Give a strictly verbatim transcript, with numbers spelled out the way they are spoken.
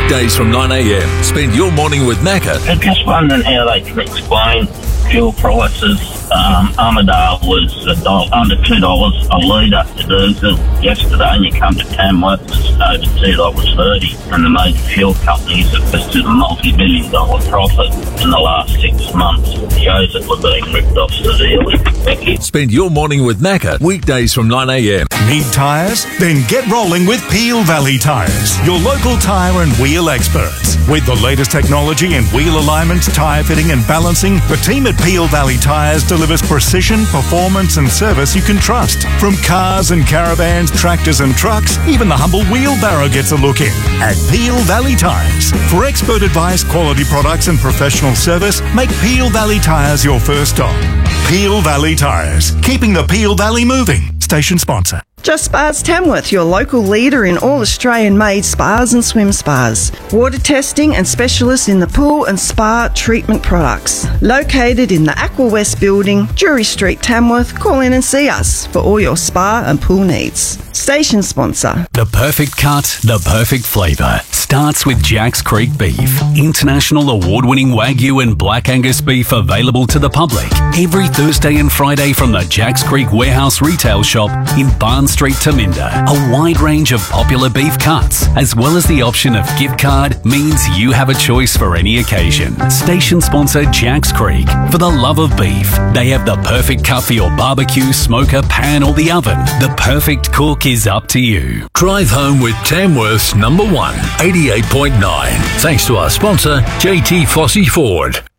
Weekdays from nine a m. Spend your morning with Macca. I'm just wondering how they can explain fuel prices. Um, Armidale was a dollar, under two dollars a litre to diesel yesterday, and you come to Tamworth, it's over two dollars thirty, and the major fuel companies have listed a multi-million dollar profit in the last six months. It shows that we're being ripped off severely. Thank you. Spend your morning with Macca. Weekdays from nine a m. Need tyres? Then get rolling with Peel Valley Tyres, your local tyre and wheel experts. With the latest technology in wheel alignment, tyre fitting and balancing, the team at Peel Valley Tyres delivers precision, performance and service you can trust. From cars and caravans, tractors and trucks, even the humble wheelbarrow gets a look in. At Peel Valley Tyres. For expert advice, quality products and professional service, make Peel Valley Tyres your first stop. Peel Valley Tyres, keeping the Peel Valley moving. Station sponsor. Just Spas Tamworth, your local leader in all Australian-made spas and swim spas. Water testing and specialists in the pool and spa treatment products. Located in the Aqua West building, Drury Street, Tamworth. Call in and see us for all your spa and pool needs. Station sponsor. The perfect cut, the perfect flavour. Starts with Jack's Creek Beef. International award-winning Wagyu and Black Angus beef available to the public every Thursday and Friday from the Jack's Creek Warehouse retail shop in Barnes Street, Taminda. A wide range of popular beef cuts, as well as the option of gift card, means you have a choice for any occasion. Station sponsor Jack's Creek. For the love of beef, they have the perfect cut for your barbecue, smoker, pan or the oven. The perfect cook is up to you. Drive home with Tamworth's number one, eighty-eight point nine. Thanks to our sponsor, J T Fossey Ford.